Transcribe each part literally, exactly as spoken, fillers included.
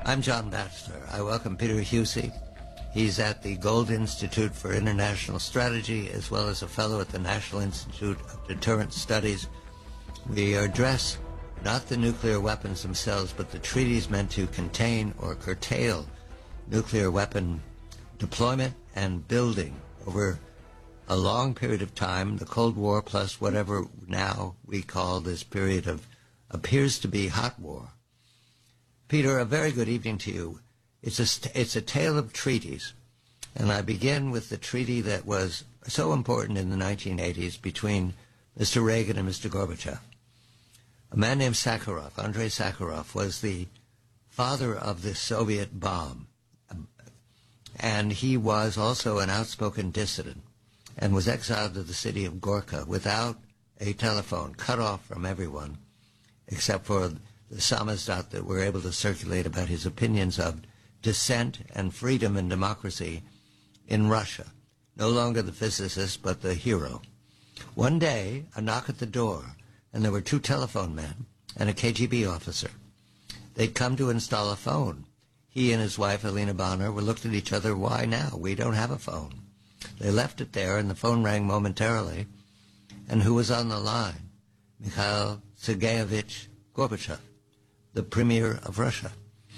I'm John Batchelor. I welcome Peter Husey. He's at the Gold Institute for International Strategy, as well as a fellow at the National Institute of Deterrent Studies. We address not the nuclear weapons themselves, but the treaties meant to contain or curtail nuclear weapon deployment and building over a long period of time, the Cold War plus whatever now we call this period of appears to be hot war. Peter, a very good evening to you. It's a, it's a tale of treaties, and I begin with the treaty that was so important in the nineteen eighties between Mister Reagan and Mister Gorbachev. A man named Sakharov, Andrei Sakharov, was the father of the Soviet bomb, and he was also an outspoken dissident and was exiled to the city of Gorka without a telephone, cut off from everyone, except for the samizdat that were able to circulate about his opinions of dissent and freedom and democracy in Russia. No longer the physicist, but the hero. One day, a knock at the door, and there were two telephone men and a K G B officer. They'd come to install a phone. He and his wife, Elena Bonner, were looked at each other. Why now? We don't have a phone. They left it there, and the phone rang momentarily. And who was on the line? Mikhail Sergeyevich Gorbachev, the Premier of Russia.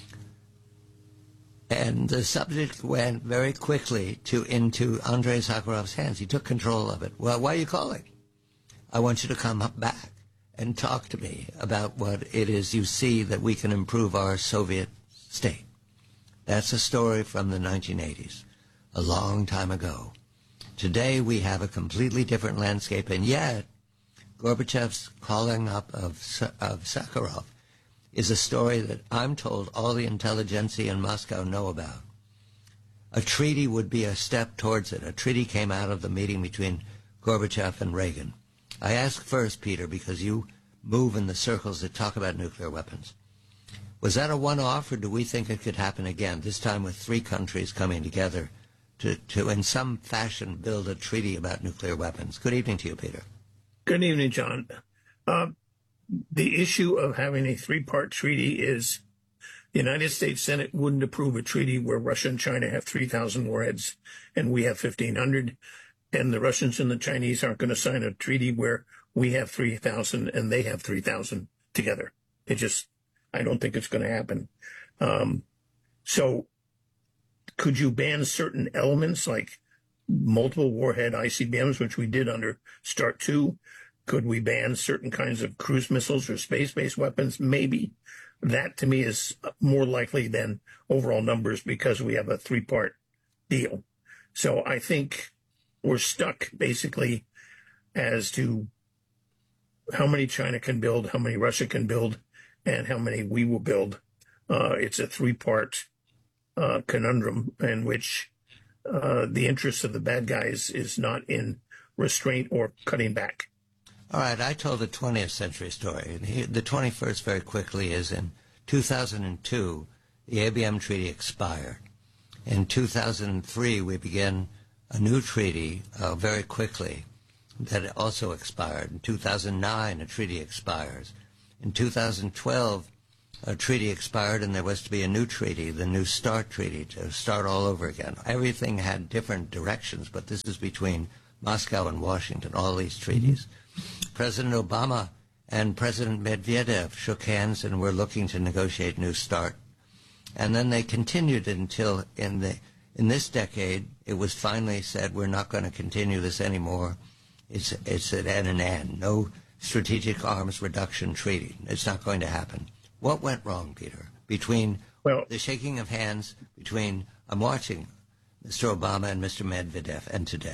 And the subject went very quickly to into Andrei Sakharov's hands. He took control of it. Well, why are you calling? I want you to come up back and talk to me about what it is you see that we can improve our Soviet state. That's a story from the nineteen eighties, a long time ago. Today we have a completely different landscape, and yet Gorbachev's calling up of, of Sakharov is a story that I'm told all the intelligentsia in Moscow know about. A treaty would be a step towards it. A treaty came out of the meeting between Gorbachev and Reagan. I ask first, Peter, because you move in the circles that talk about nuclear weapons. Was that a one-off, or do we think it could happen again, this time with three countries coming together to, to in some fashion, build a treaty about nuclear weapons? Good evening to you, Peter. Good evening, John. Uh, the issue of having a three-part treaty is the United States Senate wouldn't approve a treaty where Russia and China have three thousand warheads and we have fifteen hundred, and the Russians and the Chinese aren't going to sign a treaty where we have three thousand and they have three thousand together. It just, I don't think it's going to happen. Um, so could you ban certain elements like multiple warhead I C B Ms, which we did under START two? Could we ban certain kinds of cruise missiles or space-based weapons? Maybe. That, to me, is more likely than overall numbers because we have a three-part deal. So I think we're stuck, basically, as to how many China can build, how many Russia can build, and how many we will build. Uh, it's a three-part uh, conundrum in which uh, the interests of the bad guys is not in restraint or cutting back. All right, I told a twentieth century story. The twenty-first, very quickly, is in two thousand two, the A B M treaty expired. In two thousand three, we began a new treaty uh, very quickly that also expired. In two thousand nine, a treaty expires. In two thousand twelve, a treaty expired, and there was to be a new treaty, the New START treaty, to start all over again. Everything had different directions, but this is between Moscow and Washington, all these treaties. President Obama and President Medvedev shook hands and were looking to negotiate New START. And then they continued until in the in this decade, it was finally said, we're not going to continue this anymore. It's, it's at an end. No strategic arms reduction treaty. It's not going to happen. What went wrong, Peter, between well, the shaking of hands between, I'm watching Mister Obama and Mister Medvedev, and today?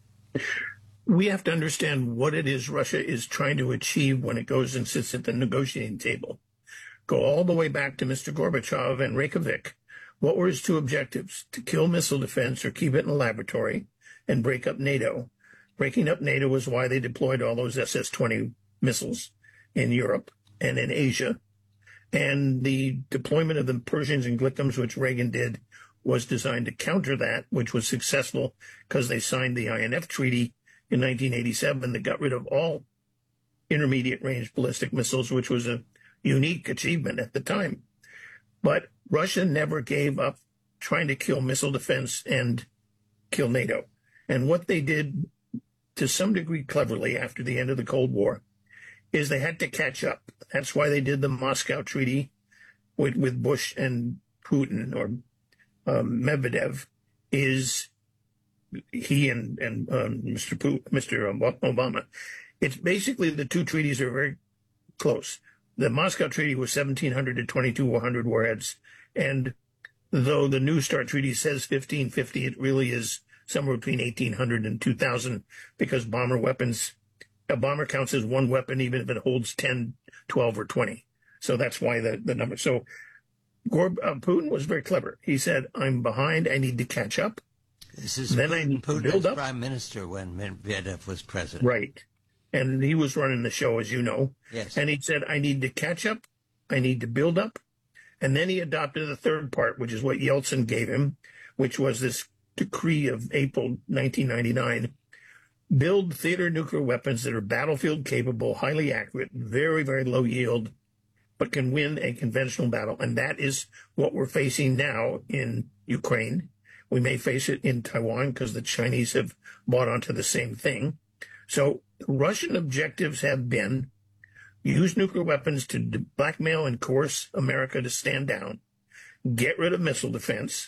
We have to understand what it is Russia is trying to achieve when it goes and sits at the negotiating table. Go all the way back to Mister Gorbachev and Reykjavik. What were his two objectives? To kill missile defense or keep it in the laboratory and break up NATO. Breaking up NATO was why they deployed all those S S twenty missiles in Europe and in Asia. And the deployment of the Pershings and Glickums, which Reagan did, was designed to counter that, which was successful because they signed the I N F treaty in nineteen eighty-seven that got rid of all intermediate range ballistic missiles, which was a unique achievement at the time. But Russia never gave up trying to kill missile defense and kill NATO. And what they did, to some degree cleverly, after the end of the Cold War, is they had to catch up. That's why they did the Moscow Treaty with, with Bush and Putin, or um, Medvedev, is he and, and um, Mister Putin, Mister Obama. It's basically, the two treaties are very close. The Moscow Treaty was seventeen hundred to twenty-two hundred warheads. And though the New START Treaty says fifteen fifty, it really is somewhere between eighteen hundred and two thousand, because bomber weapons, a bomber counts as one weapon, even if it holds ten, twelve, or twenty. So that's why the, the number. So Gorb, uh, Putin was very clever. He said, I'm behind. I need to catch up. This is then Putin, I need to Putin build was up. prime minister when Medvedev was president. Right. And he was running the show, as you know. Yes. And he said, I need to catch up. I need to build up. And then he adopted the third part, which is what Yeltsin gave him, which was this decree of April nineteen ninety-nine. Build theater nuclear weapons that are battlefield capable, highly accurate, very, very low yield, but can win a conventional battle. And that is what we're facing now in Ukraine. We may face it in Taiwan because the Chinese have bought onto the same thing. So Russian objectives have been use nuclear weapons to blackmail and coerce America to stand down, get rid of missile defense,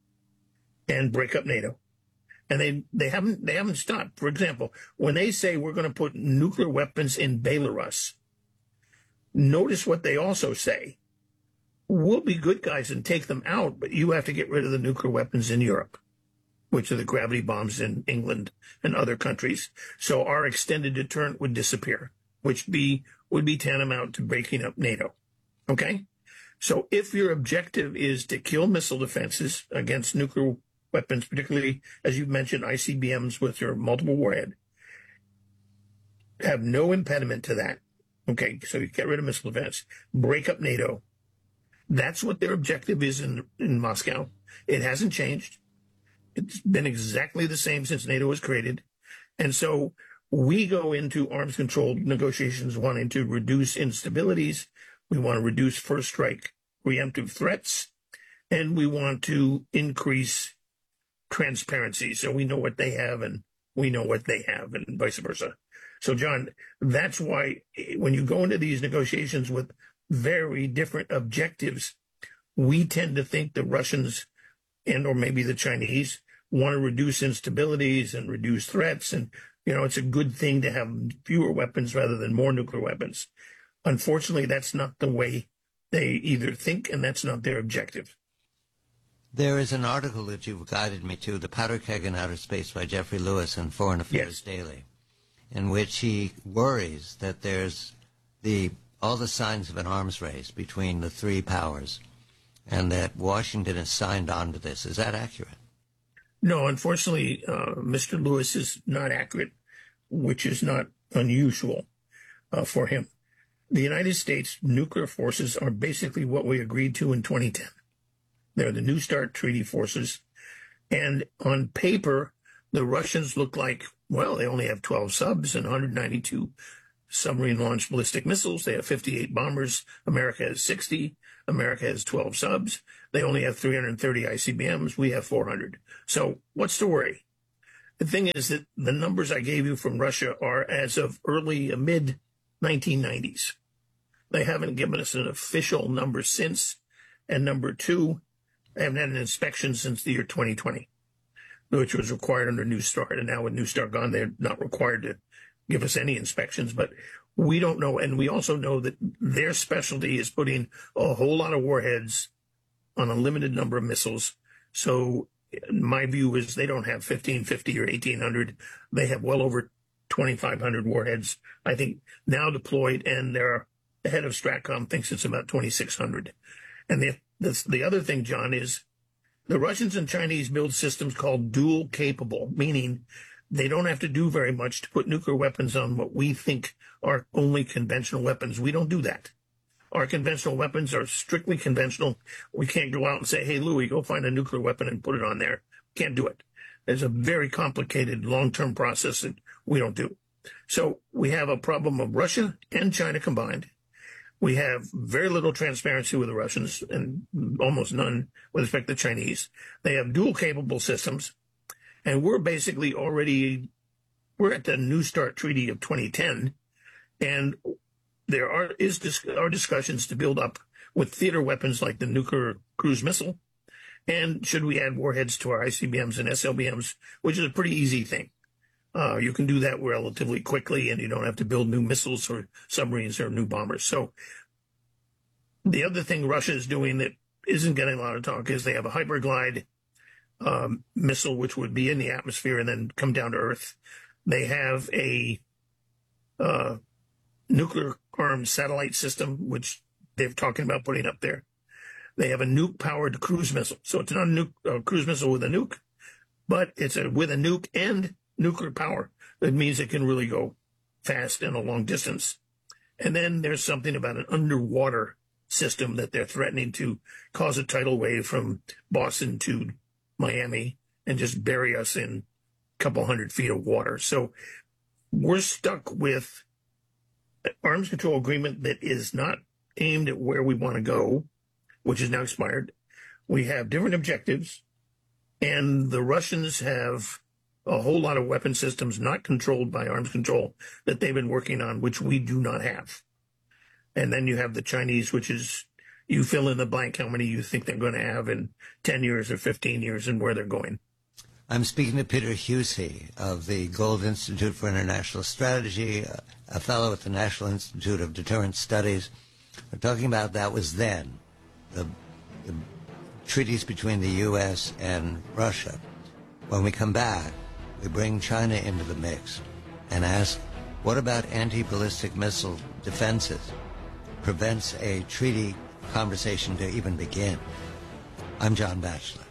and break up NATO. And they, they haven't they haven't stopped. For example, when they say we're going to put nuclear weapons in Belarus, notice what they also say. We'll be good guys and take them out, but you have to get rid of the nuclear weapons in Europe, which are the gravity bombs in England and other countries. So our extended deterrent would disappear, which be would be tantamount to breaking up NATO. Okay? So if your objective is to kill missile defenses against nuclear weapons, particularly, as you mentioned, I C B Ms with your multiple warhead, have no impediment to that. Okay, so you get rid of missile defense, break up NATO. That's what their objective is in, in Moscow. It hasn't changed. It's been exactly the same since NATO was created. And so we go into arms control negotiations wanting to reduce instabilities. We want to reduce first strike preemptive threats. And we want to increase transparency so we know what they have and we know what they have, and vice versa. So, John, that's why when you go into these negotiations with very different objectives, we tend to think the Russians and or maybe the Chinese want to reduce instabilities and reduce threats. And, you know, it's a good thing to have fewer weapons rather than more nuclear weapons. Unfortunately, that's not the way they either think, and that's not their objective. There is an article that you've guided me to, The Powder Keg in Outer Space by Jeffrey Lewis in Foreign Affairs Yes. Daily, in which he worries that there's the all the signs of an arms race between the three powers, and that Washington has signed on to this. Is that accurate? No, unfortunately, uh, Mister Lewis is not accurate, which is not unusual uh, for him. The United States nuclear forces are basically what we agreed to in twenty ten. They're the New START Treaty forces. And on paper, the Russians look like, well, they only have twelve subs and one hundred ninety-two submarine-launched ballistic missiles. They have fifty-eight bombers. America has sixty. America has twelve subs. They only have three hundred thirty I C B Ms. We have four hundred. So what's the worry? The thing is that the numbers I gave you from Russia are as of early, mid nineteen nineties. They haven't given us an official number since. And number two, they haven't had an inspection since the year twenty twenty, which was required under New START. And now with New START gone, they're not required to give us any inspections. But we don't know. And we also know that their specialty is putting a whole lot of warheads on a limited number of missiles. So my view is they don't have fifteen fifty or eighteen hundred. They have well over twenty-five hundred warheads, I think, now deployed. And their the head of STRATCOM thinks it's about twenty-six hundred. And the, the, the other thing, John, is the Russians and Chinese build systems called dual capable, meaning they don't have to do very much to put nuclear weapons on what we think are only conventional weapons. We don't do that. Our conventional weapons are strictly conventional. We can't go out and say, hey, Louis, go find a nuclear weapon and put it on there. Can't do it. There's a very complicated long-term process that we don't do. So we have a problem of Russia and China combined. We have very little transparency with the Russians and almost none with respect to the Chinese. They have dual capable systems. And we're basically already, we're at the New START Treaty of twenty ten. And there are is dis- are discussions to build up with theater weapons like the nuclear cruise missile. And should we add warheads to our I C B Ms and S L B Ms, which is a pretty easy thing. Uh, you can do that relatively quickly, and you don't have to build new missiles or submarines or new bombers. So the other thing Russia is doing that isn't getting a lot of talk is they have a hyperglide um, missile, which would be in the atmosphere and then come down to Earth. They have a uh, nuclear-armed satellite system, which they're talking about putting up there. They have a nuke-powered cruise missile. So it's not a nuke, uh, cruise missile with a nuke, but it's a, with a nuke and nuclear power. That means it can really go fast and a long distance. And then there's something about an underwater system that they're threatening to cause a tidal wave from Boston to Miami and just bury us in a couple hundred feet of water. So we're stuck with an arms control agreement that is not aimed at where we want to go, which is now expired. We have different objectives, and the Russians have a whole lot of weapon systems not controlled by arms control that they've been working on, which we do not have. And then you have the Chinese, which is, you fill in the blank how many you think they're going to have in ten years or fifteen years and where they're going. I'm speaking to Peter Husey of the Gold Institute for International Strategy, a fellow at the National Institute of Deterrence Studies. We're talking about that was then, the, the treaties between the U S and Russia. When we come back, we bring China into the mix and ask, what about anti-ballistic missile defenses? Prevents a treaty conversation to even begin. I'm John Batchelor.